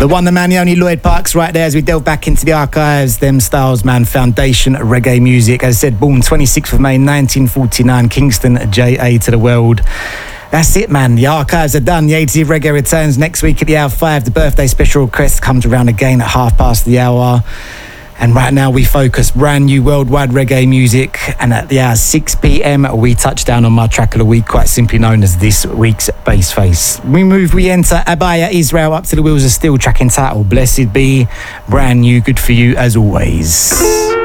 The one, the man, the only Lloyd Parks right there as we delve back into the archives. Them Styles, man, foundation reggae music. As I said, born 26th of May 1949, Kingston, JA to the world. That's it, man. The archives are done. The 80th Reggae returns next week at the hour 5. The birthday special request comes around again at 6:30. And right now we focus brand new worldwide reggae music. And at the hour 6 p.m, we touch down on my track of the week, quite simply known as this week's Bass Face. We enter Abaya Israel, Up to the Wheels of Steel, track entitled Blessed Be. Brand new, good for you as always.